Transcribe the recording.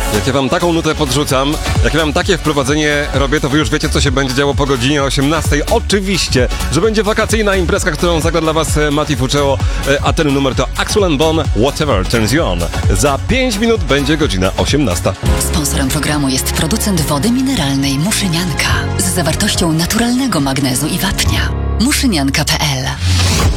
Jak ja wam taką nutę podrzucam, jak ja wam takie wprowadzenie robię, to wy już wiecie, co się będzie działo po godzinie 18. Oczywiście, że będzie wakacyjna imprezka, którą zagra dla was Mati Fuceo, a ten numer to Axel & Bone, Whatever Turns You On. Za 5 minut będzie godzina 18. Sponsorem programu jest producent wody mineralnej Muszynianka z zawartością naturalnego magnezu i wapnia. Muszynianka.pl